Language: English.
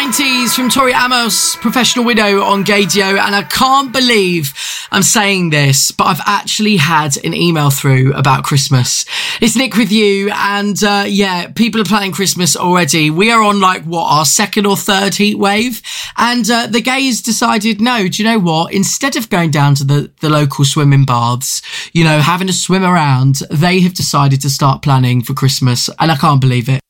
90s from Tori Amos, Professional Widow on Gaydio. And I can't believe I'm saying this, but I've actually had an email through about Christmas. It's Nick with you. And people are planning Christmas already. We are on our second or third heat wave. And the gays decided, no, do you know what? Instead of going down to the local swimming baths, having a swim around, they have decided to start planning for Christmas. And I can't believe it.